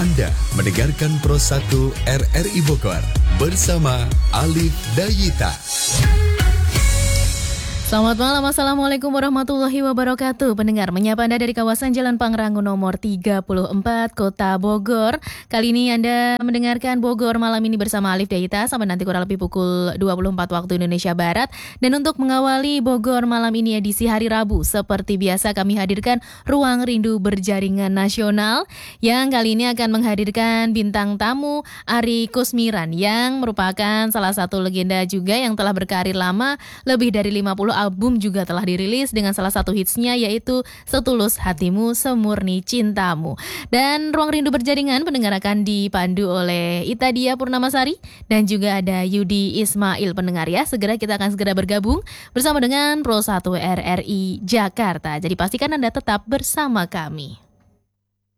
Anda mendengarkan Pro 1 RRI Bogor bersama Alif Dayita. Selamat malam, Assalamualaikum warahmatullahi wabarakatuh. Pendengar, menyapa Anda dari kawasan Jalan Pangrango nomor 34, Kota Bogor. Kali ini Anda mendengarkan Bogor malam ini bersama Alif Dayita sampai nanti kurang lebih pukul 24 waktu Indonesia Barat. Dan untuk mengawali Bogor malam ini edisi hari Rabu, seperti biasa kami hadirkan Ruang Rindu Berjaringan Nasional yang kali ini akan menghadirkan bintang tamu Ari Kusmiran yang merupakan salah satu legenda juga yang telah berkarir lama, lebih dari 50 album juga telah dirilis dengan salah satu hitsnya yaitu Setulus Hatimu Semurni Cintamu. Dan Ruang Rindu Berjaringan pendengar akan dipandu oleh Ita Dia Purnamasari dan juga ada Yudi Ismail pendengar ya. Kita akan segera bergabung bersama dengan Pro 1 RRI Jakarta. Jadi pastikan Anda tetap bersama kami.